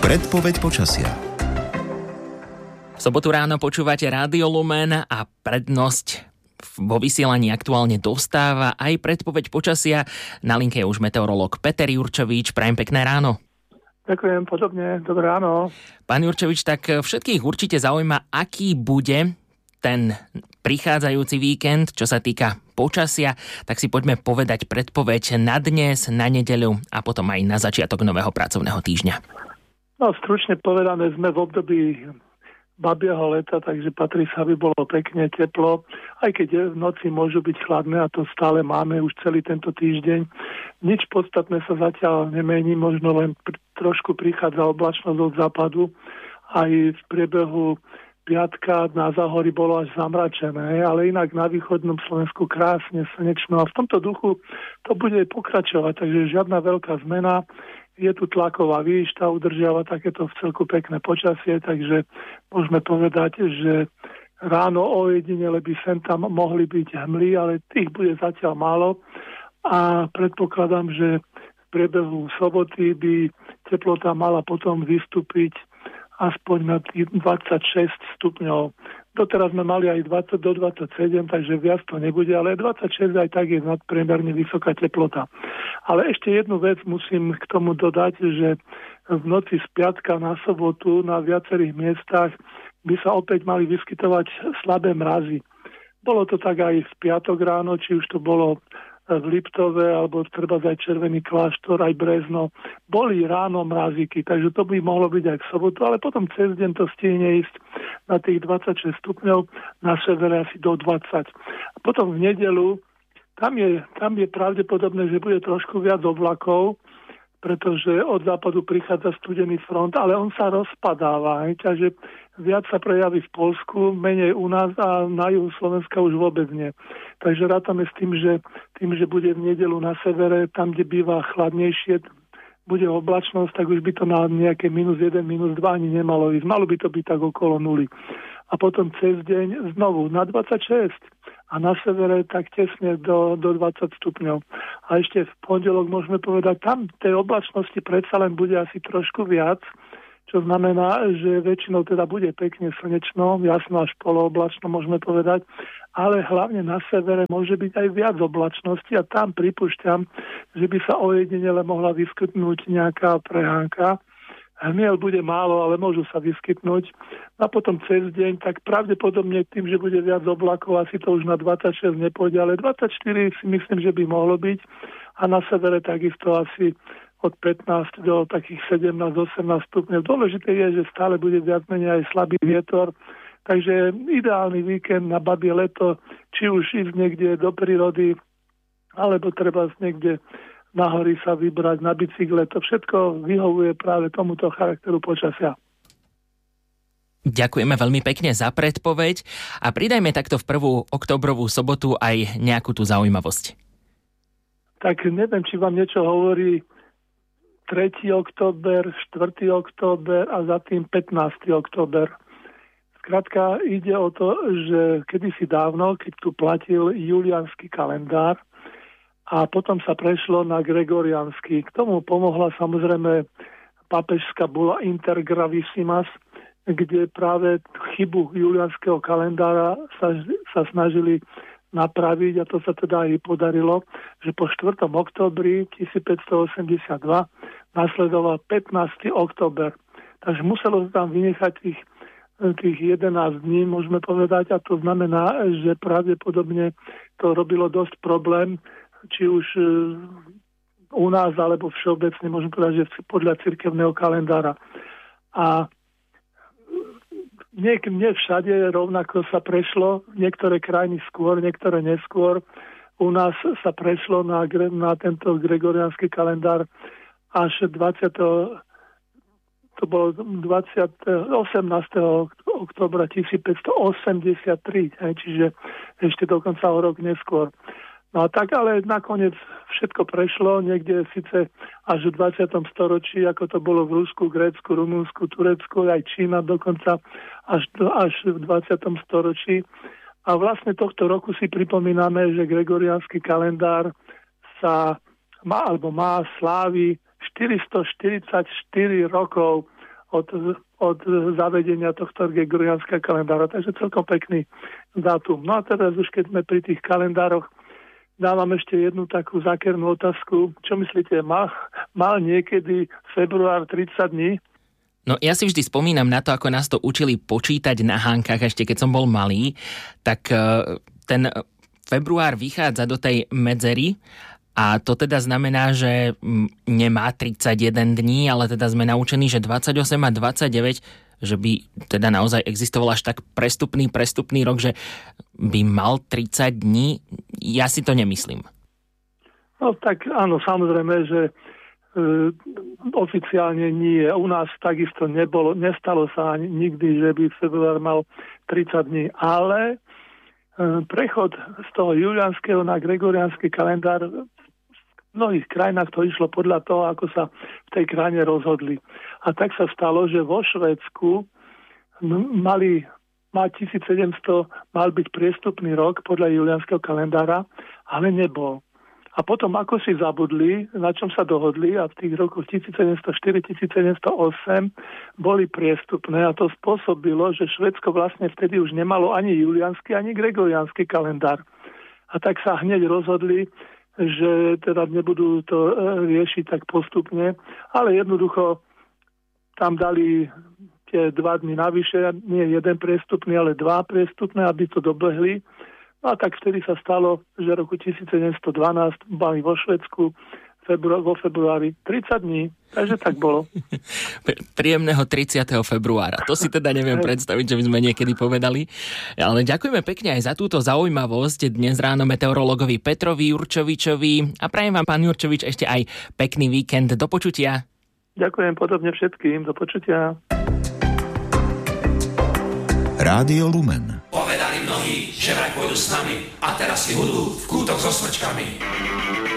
Predpoveď počasia. V sobotu ráno počúvate Rádio Lumen a prednosť vo vysielaní aktuálne dostáva aj predpoveď počasia. Na linke je už meteorológ Peter Jurčovič. Prajem pekné ráno. Ďakujem, podobne. Dobré ráno. Pán Jurčovič, tak všetkých určite zaujíma, aký bude ten prichádzajúci víkend, čo sa týka počasia. Tak si poďme povedať predpoveď na dnes, na nedeľu a potom aj na začiatok nového pracovného týždňa. No, stručne povedané, sme v období babieho leta, takže patrí sa, aby bolo pekne, teplo, aj keď v noci môžu byť chladné a to stále máme už celý tento týždeň. Nič podstatné sa zatiaľ nemení, možno len trošku prichádza oblačnosť od západu. Aj v priebehu piatka na Záhorí bolo až zamračené, ale inak na východnom Slovensku krásne, slnečno a v tomto duchu to bude pokračovať, takže žiadna veľká zmena. Je tu tlaková výš, tá udržiava takéto v celku pekné počasie, takže môžeme povedať, že ráno ojedinele by sem tam mohli byť hmly, ale tých bude zatiaľ málo a predpokladám, že v priebehu soboty by teplota mala potom vystúpiť aspoň na 26 stupňov. Doteraz sme mali aj 20 do 27, takže viac to nebude, ale 26 aj tak je nadpriemerne vysoká teplota. Ale ešte jednu vec musím k tomu dodať, že v noci z piatka na sobotu na viacerých miestach by sa opäť mali vyskytovať slabé mrazy. Bolo to tak aj v piatok ráno, či už to bolo v Liptove, alebo treba aj Červený kláštor, aj Brezno. Boli ráno mrazíky, takže to by mohlo byť aj v sobotu, ale potom cez deň to stihne ísť na tých 26 stupňov, na severe asi do 20. A potom v nedeľu, tam je pravdepodobné, že bude trošku viac oblakov, pretože od západu prichádza studený front, ale on sa rozpadáva, takže viac sa prejaví v Poľsku, menej u nás a na juhu Slovenska už vôbec nie. Takže rátame s tým, že bude v nedeľu na severe, tam, kde býva chladnejšie, bude oblačnosť, tak už by to na nejaké -1, -2 ani nemalo ísť. Malo by to byť tak okolo 0. A potom cez deň znovu na 26 a na severe tak tesne do 20 stupňov. A ešte v pondelok môžeme povedať, tam tej oblačnosti predsa len bude asi trošku viac, čo znamená, že väčšinou teda bude pekne slnečno, jasno až polooblačno môžeme povedať, ale hlavne na severe môže byť aj viac oblačnosti a tam pripúšťam, že by sa ojedinele mohla vyskytnúť nejaká prehánka. Hmiel bude málo, ale môžu sa vyskytnúť. A potom cez deň, tak pravdepodobne tým, že bude viac oblakov, asi to už na 26 nepôjde, ale 24 si myslím, že by mohlo byť. A na severe takisto asi od 15 do takých 17-18 stupňov. Dôležité je, že stále bude viac menej aj slabý vietor. Takže ideálny víkend na babie leto, či už ísť niekde do prírody, alebo treba niekde na hory sa vybrať na bicykle. To všetko vyhovuje práve tomuto charakteru počasia. Ďakujeme veľmi pekne za predpoveď a pridajme takto v 1. októbrovú sobotu aj nejakú tú zaujímavosť. Tak neviem, či vám niečo hovorí 3. október, 4. október a za tým 15. október. Skrátka ide o to, že kedysi dávno, keď tu platil juliánsky kalendár, a potom sa prešlo na gregoriánsky. K tomu pomohla samozrejme pápežská bula Inter Gravissimas, kde práve chybu juliánskeho kalendára sa snažili napraviť a to sa teda aj podarilo, že po 4. októbri 1582 nasledoval 15. október. Takže muselo sa tam vynechať tých 11 dní, môžeme povedať, a to znamená, že pravdepodobne to robilo dosť problém, či už u nás, alebo všeobecne, môžem povedať, že podľa cirkevného kalendára. A nie všade rovnako sa prešlo, niektoré krajiny skôr, niektoré neskôr. U nás sa prešlo na tento gregoriánsky kalendár až 18. októbra 1583, čiže ešte dokonca o rok neskôr. No a tak, ale nakoniec všetko prešlo, niekde síce až v 20. storočí, ako to bolo v Rusku, Grécku, Rumunsku, Turecku, aj Čína dokonca až v 20. storočí. A vlastne tohto roku si pripomíname, že gregoriánsky kalendár má slávi 444 rokov od zavedenia tohto gregoriánskeho kalendára. Takže celkom pekný dátum. No a teraz už keď sme pri tých kalendároch, dávam ešte jednu takú zákernú otázku. Čo myslíte, mal niekedy február 30 dní? No ja si vždy spomínam na to, ako nás to učili počítať na hánkach, ešte keď som bol malý, tak ten február vychádza do tej medzery a to teda znamená, že nemá 31 dní, ale teda sme naučení, že 28 a 29, že by teda naozaj existoval až tak prestupný rok, že by mal 30 dní. Ja si to nemyslím. No tak áno, samozrejme, že oficiálne nie. U nás takisto nestalo sa ani nikdy, že by február mal 30 dní, ale prechod z toho juliánskeho na gregoriánsky kalendár v mnohých krajinách to išlo podľa toho, ako sa v tej krajine rozhodli. A tak sa stalo, že vo Švédsku má 1700 mal byť priestupný rok podľa juliánskeho kalendára, ale nebol. A potom ako si zabudli, na čom sa dohodli a v tých rokoch 1704-1708 boli priestupné a to spôsobilo, že Švédsko vlastne vtedy už nemalo ani juliánsky, ani gregoriánsky kalendár. A tak sa hneď rozhodli, že teda nebudú to riešiť tak postupne, ale jednoducho tam dali tie 2 dny navyše, nie jeden priestupný, ale 2 priestupné, aby to dobehli. No a tak vtedy sa stalo, že roku 1712 mali vo Švédsku vo februári 30 dní, takže tak bolo. Príjemného 30. februára. To si teda neviem predstaviť, že by sme niekedy povedali. Ale ďakujeme pekne aj za túto zaujímavosť dnes ráno meteorologovi Petrovi Jurčovičovi a prajem vám, pán Jurčovič, ešte aj pekný víkend. Do počutia. Ďakujem podobne všetkým. Do počutia. Rádio Lumen. Povedali mnohí, že vraj pôjdu s nami a teraz si hudú v kútoch so smrčkami.